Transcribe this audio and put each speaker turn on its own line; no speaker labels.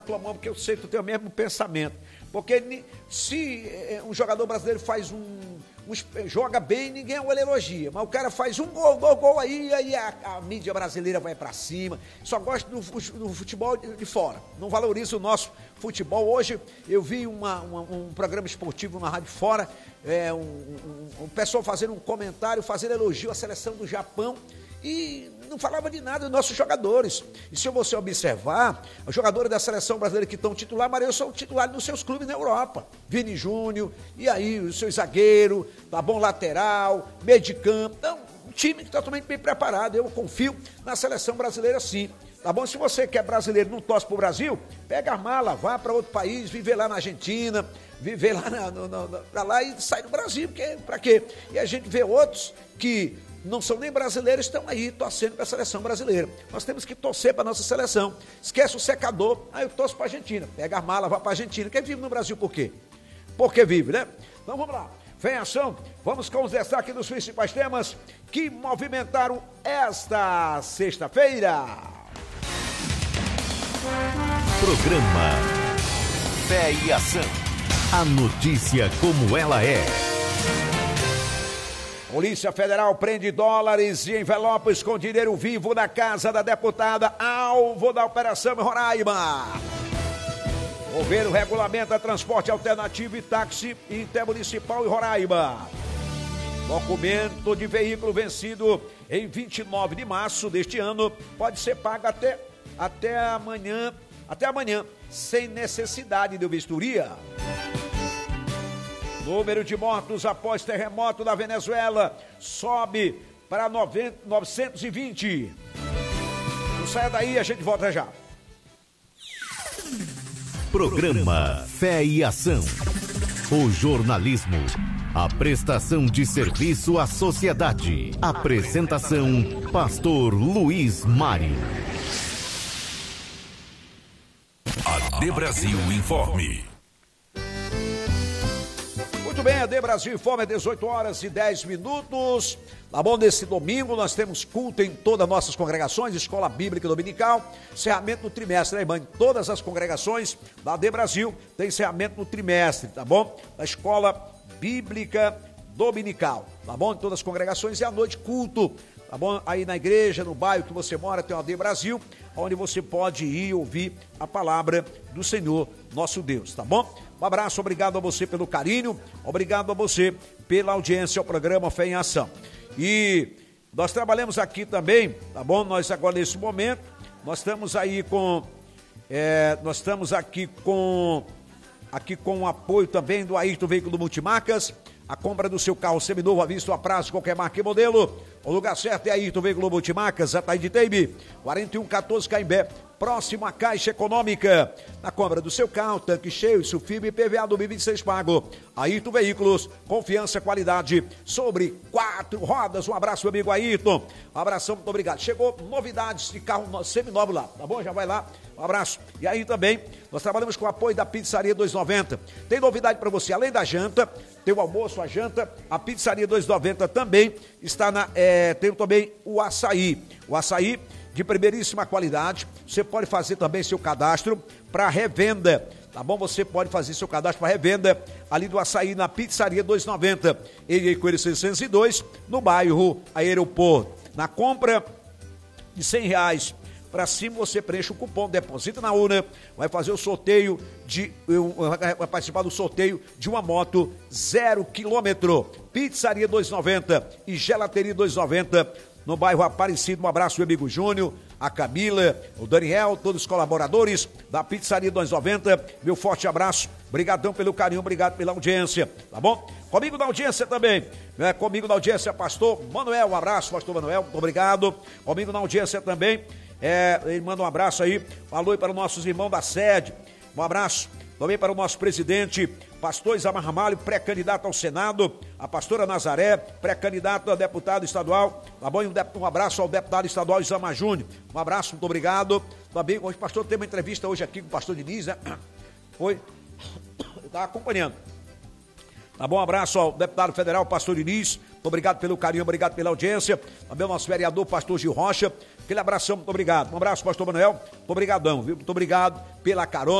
reclamando, porque eu sei que tu tem o mesmo pensamento. Porque se um jogador brasileiro faz joga bem, ninguém o elogia. Mas o cara faz um gol aí a mídia brasileira vai pra cima. Só gosta do futebol de fora. Não valoriza o nosso futebol. Hoje eu vi um programa esportivo na rádio fora, um pessoal fazendo um comentário, fazendo elogio à seleção do Japão. E não falava de nada dos nossos jogadores. E se você observar, os jogadores da seleção brasileira que estão titular, Maria, são titulares nos seus clubes na Europa. Vini Júnior, e aí o seu zagueiro, tá bom, lateral, meio de campo. Então, um time totalmente bem preparado. Eu confio na seleção brasileira sim. Tá bom? Se você que é brasileiro não torce pro Brasil, pega a mala, vá para outro país, viver lá na Argentina, viver lá pra lá e sai do Brasil. Porque, pra quê? E a gente vê outros que não são nem brasileiros, estão aí torcendo para a seleção brasileira. Nós temos que torcer para a nossa seleção. Esquece o secador, aí eu torço para a Argentina. Pega a mala, vai para a Argentina. Quem vive no Brasil por quê? Porque vive, né? Então vamos lá. Vem ação, vamos com os destaques dos principais temas que movimentaram esta sexta-feira.
Programa Fé e Ação. A notícia como ela é.
Polícia Federal prende dólares e envelopes com dinheiro vivo na casa da deputada, alvo da operação em Roraima. Governo regulamenta transporte alternativo e táxi intermunicipal em Roraima. Documento de veículo vencido em 29 de março deste ano pode ser pago até amanhã, sem necessidade de vistoria. Número de mortos após terremoto da Venezuela sobe para 920. Não saia daí, a gente volta já.
Programa Fé e Ação. O jornalismo, a prestação de serviço à sociedade. Apresentação, Pastor Luiz Mário.
AD Brasil Informe.
Muito bem, AD Brasil Informe, 18 horas e 10 minutos. Tá bom? Nesse domingo nós temos culto em todas as nossas congregações, Escola Bíblica Dominical, encerramento no trimestre, né, irmã? Em todas as congregações da AD Brasil tem encerramento no trimestre, tá bom? Da Escola Bíblica Dominical, tá bom? Em todas as congregações e à noite culto, tá bom? Aí na igreja, no bairro que você mora, tem o AD Brasil, onde você pode ir ouvir a palavra do Senhor, nosso Deus, tá bom? Um abraço, obrigado a você pelo carinho, obrigado a você pela audiência ao programa Fé em Ação. E nós trabalhamos aqui também, tá bom? Nós agora nesse momento, nós estamos aí com, aqui com o apoio também do Ayrton Veículo Multimarcas, a compra do seu carro seminovo à vista ou a prazo, qualquer marca e modelo. O lugar certo é Ayrton Veículo Multimarcas, Ataíde Teibe, 4114 Caimbé, próximo à Caixa Econômica. Na compra do seu carro, tanque cheio, Sulfib e PVA 2026 pago. Ayrton Veículos, confiança, qualidade sobre 4 rodas. Um abraço, meu amigo Ayrton. Um abração, muito obrigado. Chegou novidades de carro seminovo lá, tá bom? Já vai lá. Um abraço. E aí também, nós trabalhamos com o apoio da Pizzaria 290. Tem novidade para você, além da janta, tem o almoço, a janta, a Pizzaria 290 também está tem também o açaí. O açaí de primeiríssima qualidade. Você pode fazer também seu cadastro para revenda, tá bom? Você pode fazer seu cadastro para revenda ali do açaí na Pizzaria 290, em Coelho 602, no bairro Aeroporto. Na compra de R$100 para cima, você preenche o cupom, deposita na urna, vai fazer o sorteio vai participar do sorteio de uma moto 0 km. Pizzaria 290 e Gelateria 290 no bairro Aparecido. Um abraço, meu amigo Júnior, a Camila, o Daniel, todos os colaboradores da Pizzaria 290. Meu forte abraço, obrigadão pelo carinho, obrigado pela audiência, tá bom? Comigo na audiência também, né? Comigo na audiência, pastor Manuel, um abraço, pastor Manuel, muito obrigado. Comigo na audiência também, ele manda um abraço aí, falou aí para os nossos irmãos da sede, um abraço também para o nosso presidente, pastor Isamar Ramalho, pré-candidato ao Senado, a pastora Nazaré, pré-candidato a deputado estadual, tá bom? Um abraço ao deputado estadual Isamar Júnior, um abraço, muito obrigado. Também, hoje, pastor, tem uma entrevista hoje aqui com o pastor Diniz, né? Foi, eu estava acompanhando. Tá bom? Um abraço ao deputado federal, pastor Inês. Muito obrigado pelo carinho, obrigado pela audiência. Também ao nosso vereador, pastor Gil Rocha. Aquele abração, muito obrigado. Um abraço, pastor Manuel. Muito obrigadão, viu? Muito obrigado pela carona.